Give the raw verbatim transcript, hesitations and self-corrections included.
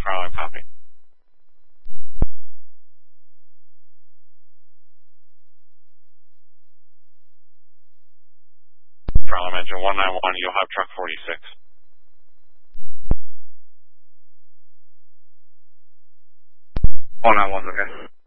Charlie, copy. Charlie, engine one nine one, you'll have truck forty-six. one nine one, okay.